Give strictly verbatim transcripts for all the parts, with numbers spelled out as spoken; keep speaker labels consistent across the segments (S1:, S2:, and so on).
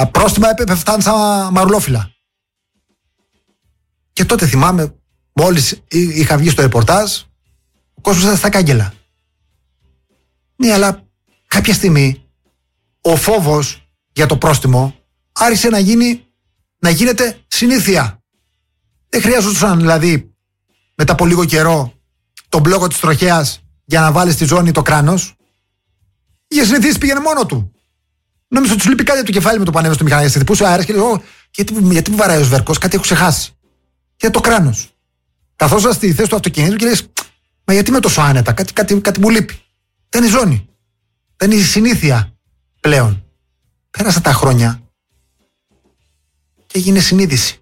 S1: Τα πρόστιμα έπεφταν σαν μαρουλόφυλλα. Και τότε θυμάμαι, μόλις είχα βγει στο ρεπορτάζ, ο κόσμος ήταν στα κάγκελα. Ναι, αλλά κάποια στιγμή ο φόβος για το πρόστιμο άρχισε να γίνει, να γίνεται συνήθεια. Δεν χρειάζονταν δηλαδή μετά από λίγο καιρό τον μπλόκο της τροχέας για να βάλει στη ζώνη το κράνος. Για συνηθίσεις πήγαινε μόνο του. Νόμιζα ότι του λείπει κάτι από το κεφάλι με το πανέβαιο στο μηχανάκι. Χτυπούσε ο αέρας και λέει: γιατί, γιατί μου βαράει ο σβέρκος, κάτι έχω ξεχάσει. Και το κράνος. Καθώς στη θέση του αυτοκινήτου και λες: μα γιατί με τόσο άνετα, κάτι, κάτι, κάτι μου λείπει. Δεν είναι η ζώνη. Δεν είναι η συνήθεια πλέον. Πέρασαν τα χρόνια και έγινε συνείδηση.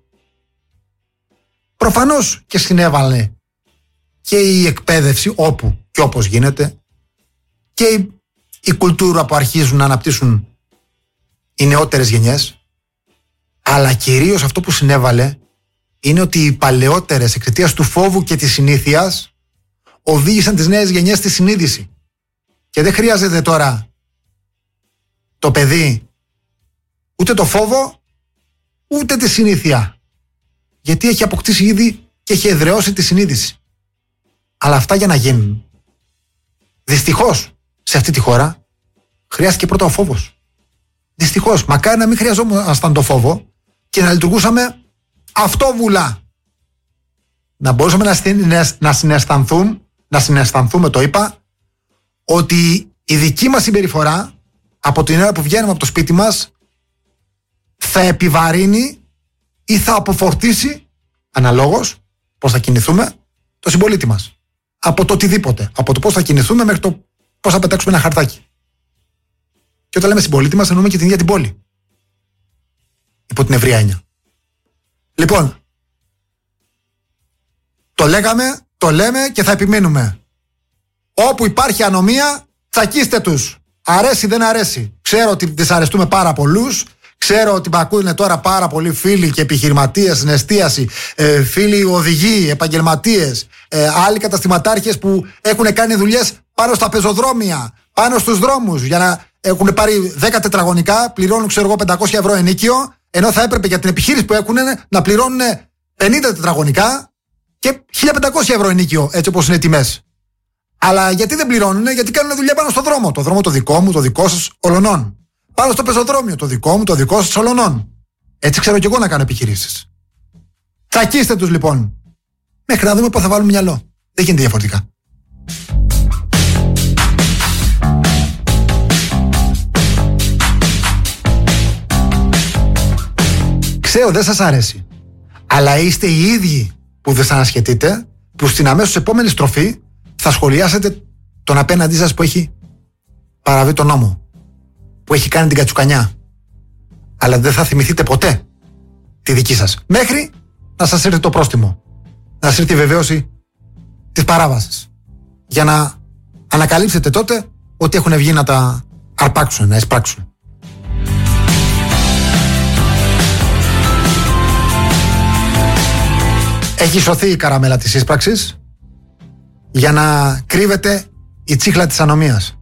S1: Προφανώς και συνέβαλε και η εκπαίδευση όπου και όπως γίνεται και η, η κουλτούρα που αρχίζουν να αναπτύσσουν οι νεότερες γενιές, αλλά κυρίως αυτό που συνέβαλε είναι ότι οι παλαιότερες εξαιτίας του φόβου και της συνήθειας οδήγησαν τις νέες γενιές στη συνείδηση. Και δεν χρειάζεται τώρα το παιδί ούτε το φόβο ούτε τη συνήθεια, γιατί έχει αποκτήσει ήδη και έχει εδραιώσει τη συνείδηση. Αλλά αυτά για να γίνουν, δυστυχώς σε αυτή τη χώρα χρειάστηκε πρώτα ο φόβος. Δυστυχώς, μακάρι να μην χρειαζόμασταν το φόβο και να λειτουργούσαμε αυτόβουλα. Να μπορούσαμε να, συναισθ, να συναισθανθούμε, να συναισθανθούμε, το είπα, ότι η δική μας συμπεριφορά από την ώρα που βγαίνουμε από το σπίτι μας θα επιβαρύνει ή θα αποφορτήσει αναλόγως πώς θα κινηθούμε το συμπολίτη μας. Από το οτιδήποτε. Από το πώς θα κινηθούμε μέχρι το πώς θα πετάξουμε ένα χαρτάκι. Και όταν λέμε συμπολίτη μας εννοούμε και την ίδια την πόλη. Υπό την ευρεία έννοια. Λοιπόν, το λέγαμε, το λέμε και θα επιμείνουμε. Όπου υπάρχει ανομία, τσακίστε τους. Αρέσει δεν αρέσει. Ξέρω ότι δυσαρεστούμε πάρα πολλούς. Ξέρω ότι με ακούνε τώρα πάρα πολλοί φίλοι και επιχειρηματίες στην εστίαση, ε, φίλοι οδηγοί, επαγγελματίες, ε, άλλοι καταστηματάρχες που έχουν κάνει δουλειές πάνω στα πεζοδρόμια, πάνω στους δρόμους, για να έχουν πάρει δέκα τετραγωνικά, πληρώνουν ξέρω εγώ πεντακόσια ευρώ ενίκιο, ενώ θα έπρεπε για την επιχείρηση που έχουν να πληρώνουν πενήντα τετραγωνικά και χίλια πεντακόσια ευρώ ενίκιο, έτσι όπως είναι οι τιμές. Αλλά γιατί δεν πληρώνουν, γιατί κάνουν δουλειά πάνω στο δρόμο. Το δρόμο το δικό μου, το δικό σας, ολονών. Πάνω στο πεζοδρόμιο, το δικό μου, το δικό σας, ολονών. Έτσι ξέρω κι εγώ να κάνω επιχειρήσεις. Τσακίστε τους λοιπόν. Μέχρι να δούμε πώς θα βάλουμε μυαλό. Δεν γίνεται διαφορετικά. Ξέρω δεν σας αρέσει. Αλλά είστε οι ίδιοι που δεν σας ανασχετείτε, που στην αμέσως επόμενη στροφή θα σχολιάσετε τον απέναντί σας που έχει παραβεί τον νόμο, που έχει κάνει την κατσουκανιά. Αλλά δεν θα θυμηθείτε ποτέ τη δική σας. Μέχρι να σας έρθει το πρόστιμο. Να σας έρθει η βεβαίωση της παράβασης. Για να ανακαλύψετε τότε ότι έχουν βγει να τα αρπάξουν, να εισπράξουν. Έχει σωθεί η καραμέλα της ίσπραξης για να κρύβεται η τσίχλα της ανομίας.